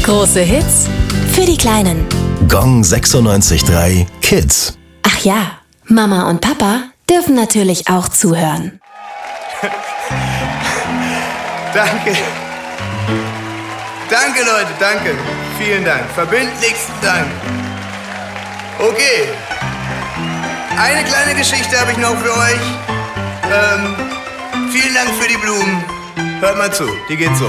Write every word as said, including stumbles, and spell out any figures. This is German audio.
Große Hits für die Kleinen. Gong sechsundneunzig Komma drei Kids. Ach ja, Mama und Papa dürfen natürlich auch zuhören. Danke. Danke, Leute, danke. Vielen Dank. Verbindlichsten Dank. Okay. Eine kleine Geschichte habe ich noch für euch. Ähm, vielen Dank für die Blumen. Hört mal zu, die geht so.